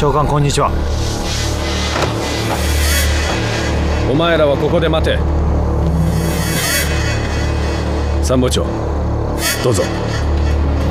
長官こんにちは。 お前らはここで待て。参謀長、どうぞ。